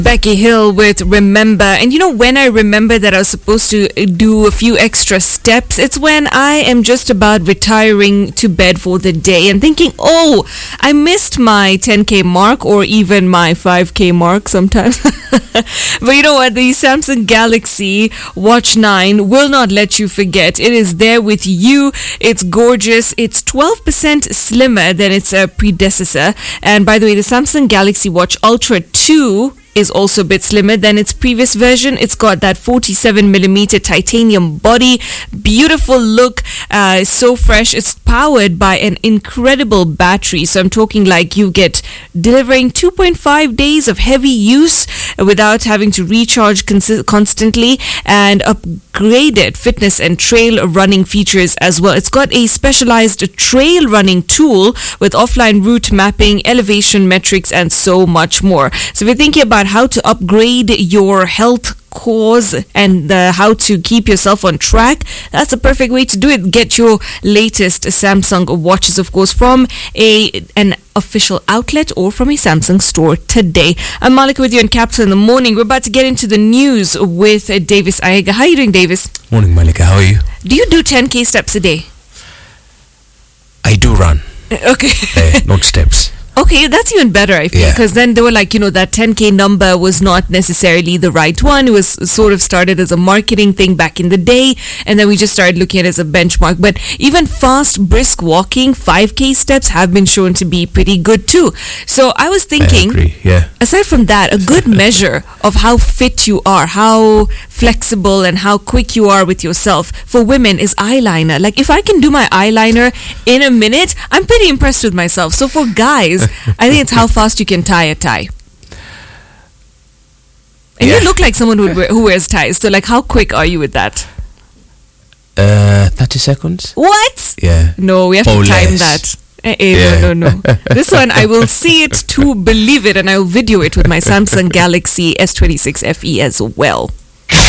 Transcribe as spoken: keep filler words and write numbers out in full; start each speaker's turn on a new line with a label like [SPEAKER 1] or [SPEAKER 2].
[SPEAKER 1] Becky Hill with Remember. And you know, when I remember that I was supposed to do a few extra steps, it's when I am just about retiring to bed for the day and thinking, oh, I missed my ten K mark or even my five K mark sometimes. But you know what? The Samsung Galaxy Watch nine will not let you forget. It is there with you. It's gorgeous. It's twelve percent slimmer than its uh, predecessor. And by the way, the Samsung Galaxy Watch Ultra two is also a bit slimmer than its previous version. It's got that forty-seven millimeter titanium body, beautiful look, uh, so fresh. It's powered by an incredible battery. So I'm talking like you get delivering two point five days of heavy use without having to recharge cons- constantly, and upgraded fitness and trail running features as well. It's got a specialized trail running tool with offline route mapping, elevation metrics, and so much more. So if you're thinking about how to upgrade your health cause and uh, how to keep yourself on track, that's the perfect way to do it. Get your latest Samsung watches, of course, from a an official outlet or from a Samsung store today. I'm Malika with you on Capital in the Morning. We're about to get into the news with uh, Davis Ayega. How are you doing, Davis?
[SPEAKER 2] Morning, Malika. How are you?
[SPEAKER 1] Do you do ten K steps a day?
[SPEAKER 2] I do run.
[SPEAKER 1] Okay.
[SPEAKER 2] uh, not steps.
[SPEAKER 1] Okay, that's even better, I feel, because
[SPEAKER 2] Yeah.
[SPEAKER 1] then they were like, you know, that ten K number was not necessarily the right one. It was sort of started as a marketing thing back in the day, and then we just started looking at it as a benchmark. But even fast, brisk walking, five K steps have been shown to be pretty good too. So I was
[SPEAKER 2] I
[SPEAKER 1] thinking,
[SPEAKER 2] agree, yeah.
[SPEAKER 1] aside from that, a good measure of how fit you are, how flexible and how quick you are with yourself for women is eyeliner. Like, if I can do my eyeliner in a minute, I'm pretty impressed with myself. So for guys, I think it's how fast you can tie a tie. And
[SPEAKER 2] Yeah.
[SPEAKER 1] you look like someone who, wear, who wears ties. So, like, how quick are you with that?
[SPEAKER 2] Uh, thirty seconds?
[SPEAKER 1] What?
[SPEAKER 2] Yeah.
[SPEAKER 1] No, we have
[SPEAKER 2] Or
[SPEAKER 1] to time
[SPEAKER 2] less.
[SPEAKER 1] that. Eh, eh,
[SPEAKER 2] Yeah.
[SPEAKER 1] No, no, no. This one, I will see it to believe it, and I will video it with my Samsung Galaxy S twenty-six F E as well.